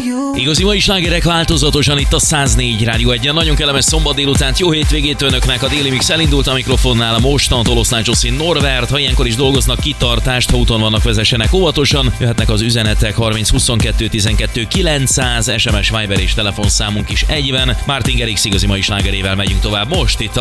Igazi mai slágerek változatosan itt a 104 Rádió 1-en. Nagyon kellemes szombat délutánt, jó hétvégét önöknek. A Déli Mix elindult a mikrofonnál, a mostantól Oszlán Csoszi Norbert. Ha ilyenkor is dolgoznak, kitartást, ha úton vannak, vezessenek óvatosan. Jöhetnek az üzenetek 30 22 12 900, SMS, Viber és telefonszámunk is egyben. Martin Garrix igazi mai slágerével megyünk tovább most itt